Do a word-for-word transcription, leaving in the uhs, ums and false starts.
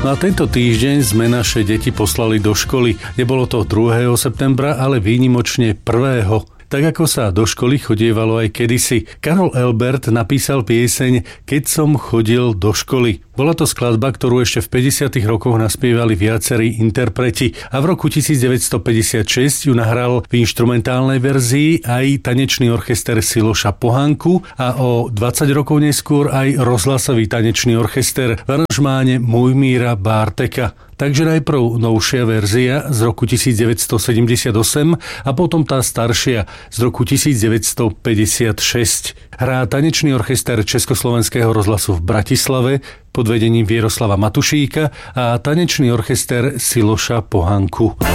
No a tento týždeň sme naše deti poslali do školy. Nebolo to druhého septembra, ale výnimočne prvého. Tak ako sa do školy chodievalo aj kedysi. Karol Elbert napísal pieseň Keď som chodil do školy. Bola to skladba, ktorú ešte v päťdesiatych rokoch naspievali viacerí interpreti a v roku devätnásťstopäťdesiatšesť ju nahral v inštrumentálnej verzii aj tanečný orchester Siloša Pohanku a o dvadsať rokov neskôr aj rozhlasový tanečný orchester v aranžmáne Mojmíra Bárteka. Takže najprv novšia verzia z roku devätnásťstosedemdesiatosem a potom tá staršia z roku devätnásťstopäťdesiatšesť. Hrá tanečný orchester Československého rozhlasu v Bratislave pod vedením Vieroslava Matušíka a tanečný orchester Siloša Pohanku.